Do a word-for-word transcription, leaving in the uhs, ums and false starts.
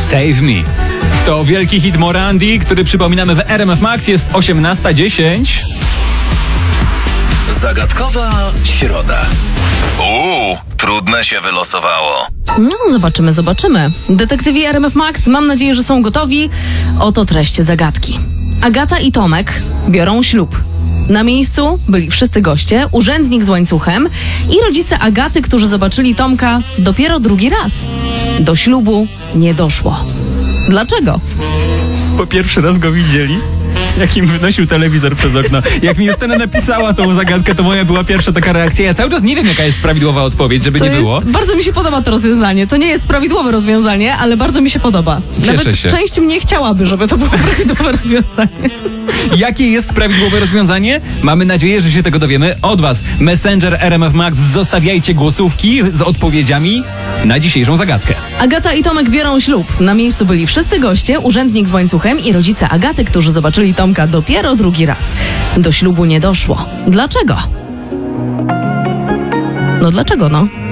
Save Me. To wielki hit Morandi, który przypominamy w R M F Max. Jest osiemnasta dziesięć. Zagadkowa środa. Uuu, trudne się wylosowało. No, zobaczymy, zobaczymy. Detektywi R M F Max, mam nadzieję, że są gotowi. Oto treść zagadki. Agata i Tomek biorą ślub. Na miejscu byli wszyscy goście, urzędnik z łańcuchem i rodzice Agaty, którzy zobaczyli Tomka dopiero drugi raz. Do ślubu nie doszło. Dlaczego? Bo pierwszy raz go widzieli, jak im wynosił telewizor przez okno. Jak mi Justyna napisała tą zagadkę, to moja była pierwsza taka reakcja. Ja cały czas nie wiem, jaka jest prawidłowa odpowiedź, żeby To nie jest, było. bardzo mi się podoba to rozwiązanie. To nie jest prawidłowe rozwiązanie, ale bardzo mi się podoba. Cieszę Nawet się. część mnie chciałaby, żeby to było prawidłowe rozwiązanie. Jakie jest prawidłowe rozwiązanie? Mamy nadzieję, że się tego dowiemy od was. Messenger R M F Max, zostawiajcie głosówki z odpowiedziami na dzisiejszą zagadkę. Agata i Tomek biorą ślub. Na miejscu byli wszyscy goście, urzędnik z łańcuchem i rodzice Agaty, którzy zobaczyli Tomka dopiero drugi raz. Do ślubu nie doszło. Dlaczego? No dlaczego no?